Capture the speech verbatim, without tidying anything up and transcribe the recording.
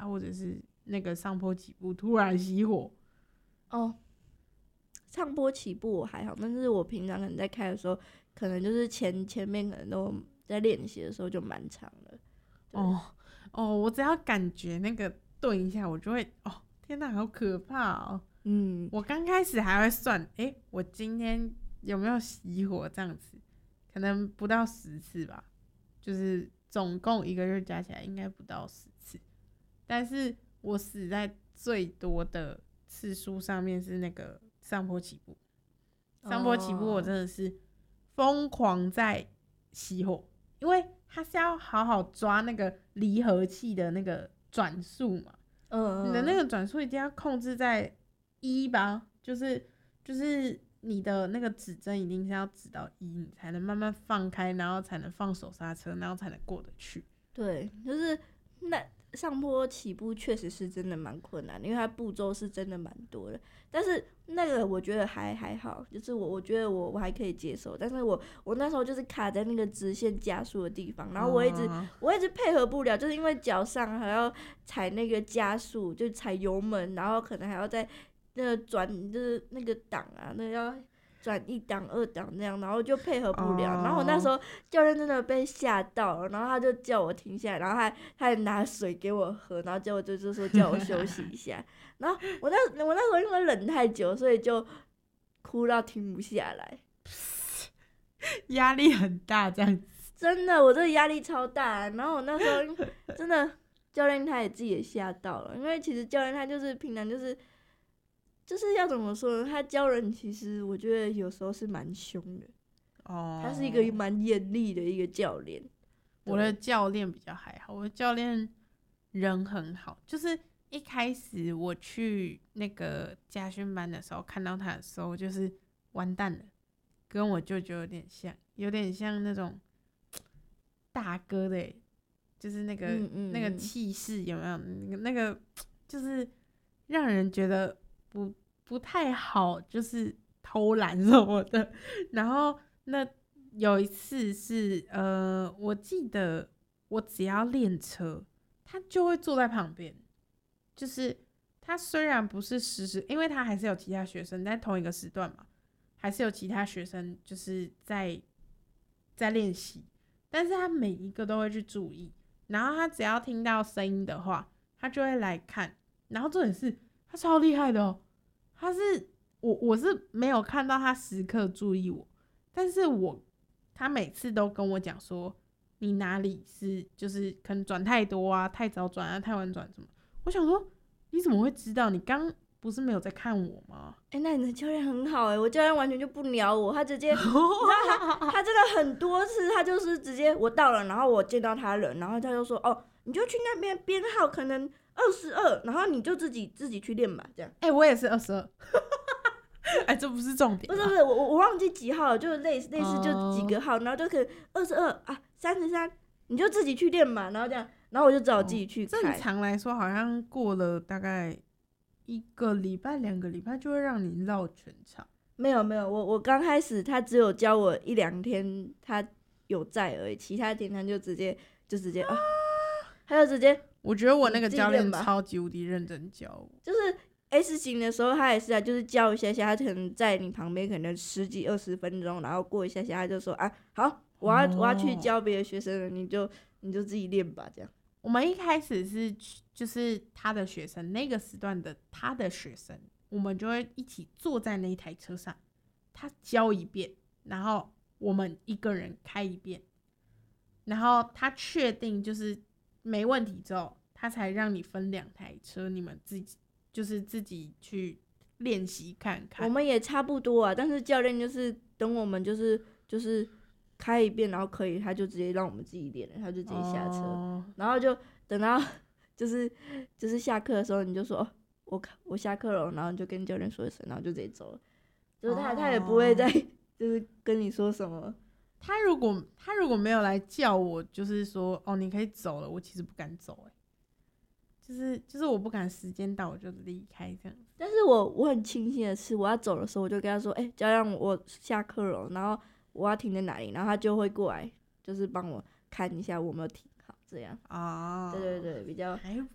啊，或者是那个上坡起步突然熄火。 哦，上坡起步我还好，但是我平常可能在开的时候，可能就是前前面可能都在练习的时候就蛮长了。 哦哦，我只要感觉那个顿一下，我就会哦，天哪，好可怕哦！ 嗯， 我刚开始还会算，哎、欸，我今天有没有熄火这样子，可能不到十次吧，就是总共一个月加起来应该不到十次，但是我死在最多的次数上面是那个上坡起步，上坡起步我真的是疯狂在熄火，因为它是要好好抓那个离合器的那个转速嘛， 嗯， 你的那个转速一定要控制在一吧，就是就是你的那个指针一定是要指到一，你才能慢慢放开，然后才能放手刹车，然后才能过得去。 对，就是那上坡起步确实是真的蛮困难的，因为它步骤是真的蛮多的。但是那个我觉得还还好，就是我我觉得我我还可以接受。但是我我那时候就是卡在那个直线加速的地方，然后我一直、哦、我一直配合不了，就是因为脚上还要踩那个加速，就踩油门，然后可能还要在那个转，就是那个档啊，那个要转一档二档那样，然后就配合不了。Oh. 然后我那时候教练真的被吓到了，然后他就叫我停下来，然后他他还拿水给我喝，然后结果就是说叫我休息一下。然后我那我那时候因为忍太久，所以就哭到停不下来， 压力很大这样子。 真的，我这个压力超大。然后我那时候真的教练他也自己也吓到了，因为其实教练他就是平常就是。就是要怎么说呢？他教人其实我觉得有时候是蛮凶的，哦，他是一个蛮严厉的一个教练。 我的教练比较还好，我的教练人很好，就是一开始我去那个家训班的时候看到他的时候，就是完蛋了，跟我舅舅有点像，有点像那种大哥的，就是那个嗯嗯那个气势有没有？那个那个就是让人觉得不。不太好，就是偷懒什么的。然后那有一次是呃，我记得我只要练车，他就会坐在旁边。就是他虽然不是时时，因为他还是有其他学生在同一个时段嘛，还是有其他学生就是在在练习，但是他每一个都会去注意。然后他只要听到声音的话，他就会来看。然后重点是他超厉害的哦。他是我，我是没有看到他时刻注意我，但是我他每次都跟我讲说，你哪里是就是可能转太多啊，太早转啊，太晚转什么。我想说，你怎么会知道？你刚不是没有在看我吗？ 哎、欸，那你的教练很好哎、欸，我教练完全就不鸟我，他直接，你知道他他真的很多次，他就是直接我到了，然后我见到他人，然后他就说，哦，你就去那边编号可能二十二，然后你就自己自己去练吧，这样。 哎、欸，我也是二十二。哎，这不是重点。 不是不是，我我忘记几号了，就是类似类似就几个号，然后就可能二十二啊，三十三，你就自己去练嘛，然后这样，然后我就只好自己去开。 哦、正常来说，好像过了大概一个礼拜、两个礼拜就会让你绕全场。 没有没有，我我刚开始他只有教我一两天，他有在而已，其他天他就直接就直接啊，他就直接。 我觉得我那个教练超级无敌认真教我， 就是。S 型的时候，他也是啊，就是教一下下，他可能在你旁边可能十几二十分钟，然后过一下下，他就说啊，好，我要、哦、我要去教别的学生了，你就你就自己练吧，这样。 我们一开始是就是他的学生，那个时段的他的学生，我们就会一起坐在那一台车上，他教一遍，然后我们一个人开一遍，然后他确定就是没问题之后，他才让你分两台车，你们自己。就是自己去练习看看， 我们也差不多啊。但是教练就是等我们就是就是开一遍，然后可以，他就直接让我们自己练了，他就直接下车，哦、然后就等到就是就是下课的时候，你就说哦，我我下课了，然后你就跟教练说一声，然后就直接走了。就是他、哦、他也不会再就是跟你说什么。 他如果他如果没有来叫我，就是说哦你可以走了，我其实不敢走哎、欸。就是就是我不敢时间到我就离开这样， 但是我我很庆幸的是，我要走的时候我就跟他说，哎、欸，教练我下課了，然后我要停在哪里，然后他就会过来，就是帮我看一下我有没有停好这样。哦，对对对，比较